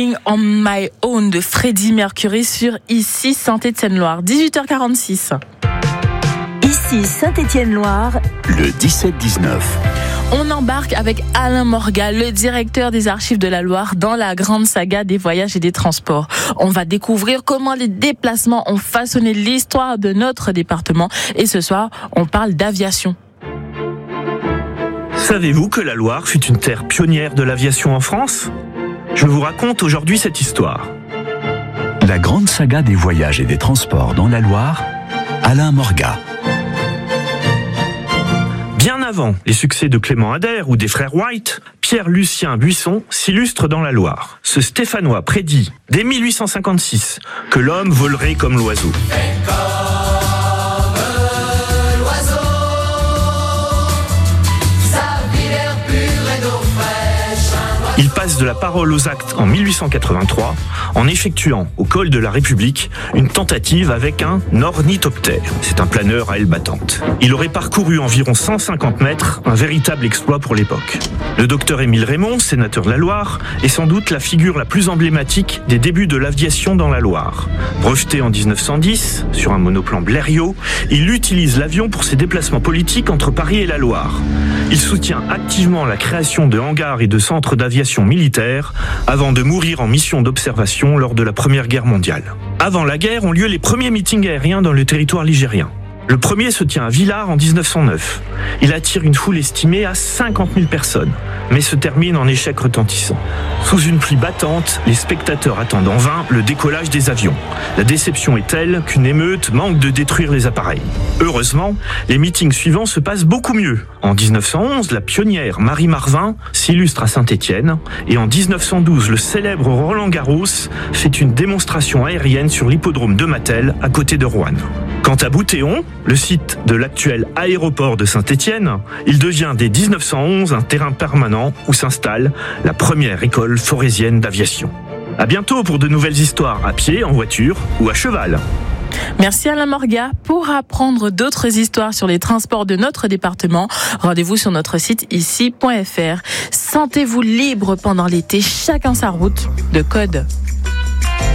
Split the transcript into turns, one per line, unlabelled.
Living on My Own de Freddie Mercury sur Ici Saint-Étienne-Loire. 18h46.
Ici Saint-Étienne-Loire.
Le 17-19.
On embarque avec Alain Morga, le directeur des Archives de la Loire, dans la grande saga des voyages et des transports. On va découvrir comment les déplacements ont façonné l'histoire de notre département. Et ce soir, on parle d'aviation.
Savez-vous que la Loire fut une terre pionnière de l'aviation en France ? Je vous raconte aujourd'hui cette histoire.
La grande saga des voyages et des transports dans la Loire, Alain Morga.
Bien avant les succès de Clément Ader ou des frères White, Pierre-Lucien Buisson s'illustre dans la Loire. Ce Stéphanois prédit, dès 1856, que l'homme volerait comme l'oiseau. Il passe de la parole aux actes en 1883 en effectuant au col de la République une tentative avec un ornithoptère. C'est un planeur à ailes battantes. Il aurait parcouru environ 150 mètres, un véritable exploit pour l'époque. Le docteur Émile Raymond, sénateur de la Loire, est sans doute la figure la plus emblématique des débuts de l'aviation dans la Loire. Breveté en 1910 sur un monoplan Blériot, il utilise l'avion pour ses déplacements politiques entre Paris et la Loire. Il soutient activement la création de hangars et de centres d'aviation militaire avant de mourir en mission d'observation lors de la Première Guerre mondiale. Avant la guerre ont lieu les premiers meetings aériens dans le territoire ligérien. Le premier se tient à Villars en 1909. Il attire une foule estimée à 50 000 personnes, mais se termine en échec retentissant. Sous une pluie battante, les spectateurs attendent en vain le décollage des avions. La déception est telle qu'une émeute manque de détruire les appareils. Heureusement, les meetings suivants se passent beaucoup mieux. En 1911, la pionnière Marie Marvin s'illustre à Saint-Étienne et en 1912, le célèbre Roland Garros fait une démonstration aérienne sur l'hippodrome de Mattel à côté de Roanne. Quant à Boutéon, le site de l'actuel aéroport de Saint-Étienne, il devient dès 1911 un terrain permanent où s'installe la première école forésienne d'aviation. À bientôt pour de nouvelles histoires à pied, en voiture ou à cheval.
Merci Alain Morga. Pour apprendre d'autres histoires sur les transports de notre département, rendez-vous sur notre site ici.fr. Sentez-vous libre pendant l'été, chacun sa route de Code.